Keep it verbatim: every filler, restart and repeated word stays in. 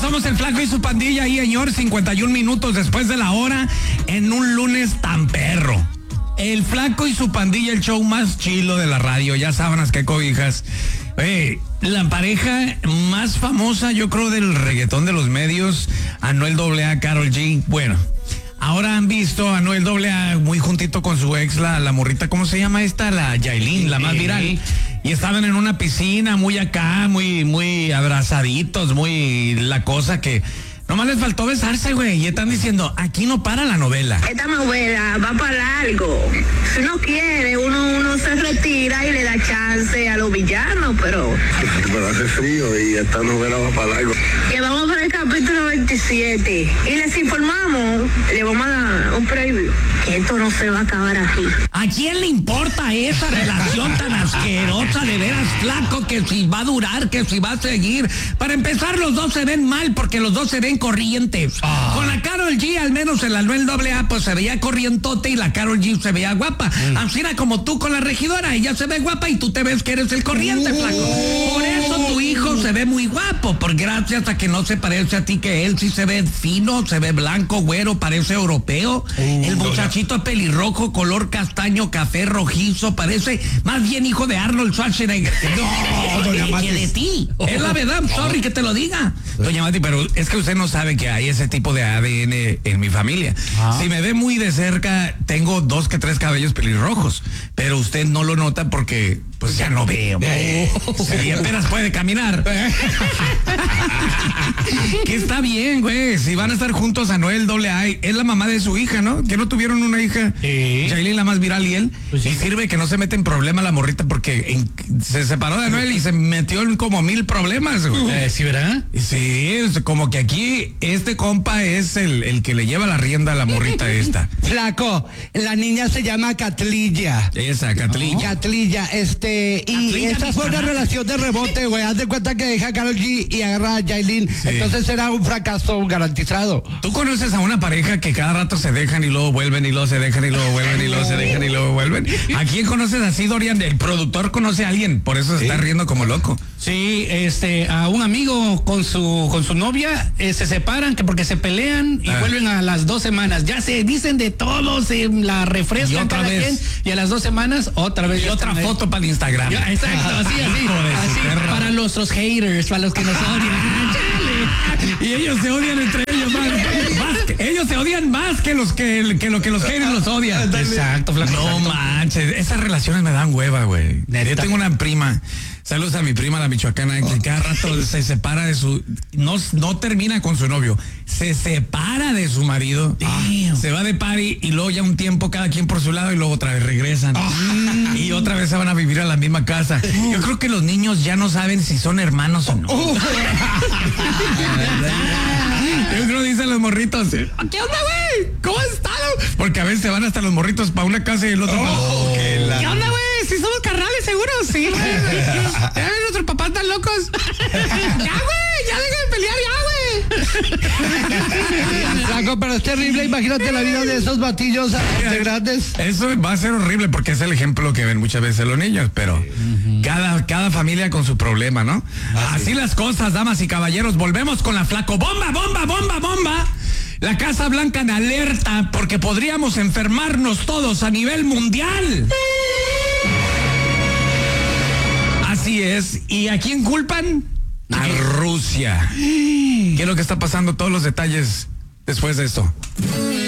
somos el Flaco y su pandilla ahí, señor, cincuenta y un minutos después de la hora, en un lunes tan perro. El Flaco y su pandilla, el show más chilo de la radio, ya sábanas que cobijas. Oye, la pareja más famosa, yo creo, del reggaetón de los medios, Anuel doble A, Karol G. Bueno, ahora han visto a Anuel doble A muy juntito con su ex, la, la morrita, ¿cómo se llama esta? La Yailin, la más viral. Y estaban en una piscina, muy acá, muy, muy abrazaditos, muy la cosa que... Nomás les faltó besarse, güey, y están diciendo, aquí no para la novela. Esta novela va para largo. Si uno quiere, uno, uno se retira y le da chance a los villanos, pero... Pero hace frío y esta novela va para largo. Que vamos para el capítulo veintisiete y les informamos, le vamos a dar un preview, que esto no se va a acabar aquí. ¿A quién le importa esa relación tan asquerosa, de veras, Flaco, que si va a durar, que si va a seguir? Para empezar, los dos se ven mal porque los dos se ven corrientes. Oh. Con la Karol G, al menos el Anuel doble A, pues se veía corrientote y la Karol G se veía guapa. Mm. Así era como tú con la regidora, ella se ve guapa y tú te ves que eres el corriente, uh. Flaco. Por eso tu hijo se ve muy guapo, por gracias a que no se parece a ti, que él sí se ve fino, se ve blanco, güero, parece europeo. Uh, el muchachito pelirrojo, color castaño, café, rojizo, parece más bien hijo de Arnold Schwarzenegger. No, doña Mati, que de ti. Oh. Es la verdad, sorry que te lo diga. Doña Mati, pero es que usted no sabe que hay ese tipo de A D N en mi familia. Ah. Si me ve muy de cerca, tengo dos que tres cabellos pelirrojos, pero usted no lo nota porque pues ya no veo. Oh. Si apenas puede caminar. Que está bien, güey. Si van a estar juntos, Anuel doble A, es la mamá de su hija, ¿no? Que no tuvieron una hija. Sí. Yailin, la más viral, y él. Pues sí. Y sirve que no se mete en problema la morrita porque en, se separó de Anuel y se metió en como mil problemas, güey. Eh, ¿Sí, verdad? Sí, es como que aquí este compa es el, el que le lleva la rienda a la morrita esta. Flaco, la niña se llama Catlilla. Esa, Catlilla. Catlilla, este, y Catlilla, esta fue una relación de rebote, güey. Haz de cuenta que deja a Karol G y agarra a Yailin. Sí. Entonces será un fracaso garantizado. ¿Tú conoces a una pareja que cada rato se dejan y luego vuelven y luego se dejan y luego vuelven y luego se dejan y luego vuelven? ¿A quién conoces así, Dorian? El productor conoce a alguien, por eso se sí. está riendo como loco. Sí, este, a un amigo con su con su novia eh, se separan que porque se pelean y ah. vuelven a las dos semanas. Ya se dicen de todo, se la refrescan otra cada vez. quien y a las dos semanas otra vez. Y otra foto ahí para el Instagram. Ya, exacto, así, así, así para nuestros haters, para los que nos odian. Y ellos se odian entre ellos más, más que, ellos se odian más que los que, que lo que los haters los odian. Exacto, Flaco. No exacto. manches, esas relaciones me dan hueva, güey. Yo tengo una prima, saludos a mi prima la michoacana, que cada rato se separa de su, no, no termina con su novio, se separa de su marido, Damn. se va de party y luego ya un tiempo cada quien por su lado y luego otra vez regresan. Oh. Y otra vez se van a vivir a la misma casa. Yo creo que los niños ya no saben si son hermanos o no. Oh. Yo creo dicen los morritos, ¿qué onda, güey? ¿Cómo están? Porque a veces se van hasta los morritos para una casa y el otro para oh, ¿Qué, la... ¿Qué onda, güey? Si somos carnales, seguro, sí. Ya ven, nuestros papás tan locos. Ya, güey, ya dejen de pelear, ya, güey. Flaco, pero es terrible, imagínate la vida de esos batillos de grandes. Eso va a ser horrible porque es el ejemplo que ven muchas veces los niños, pero uh-huh. cada, cada familia con su problema, ¿no? Ah, Así sí. las cosas, damas y caballeros, volvemos con la Flaco. ¡Bomba, bomba, bomba, bomba! La Casa Blanca en alerta porque podríamos enfermarnos todos a nivel mundial. Así es. ¿Y a quién culpan? A Rusia. ¿Qué es lo que está pasando? Todos los detalles después de esto.